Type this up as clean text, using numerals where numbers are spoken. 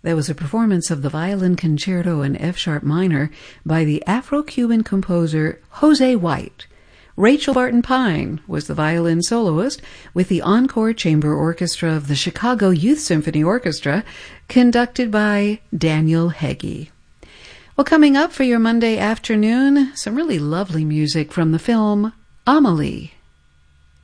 There was a performance of the Violin Concerto in F-sharp minor by the Afro-Cuban composer Jose White. Rachel Barton Pine was the violin soloist with the Encore Chamber Orchestra of the Chicago Youth Symphony Orchestra, conducted by Daniel Heggie. Well, coming up for your Monday afternoon, some really lovely music from the film Amelie.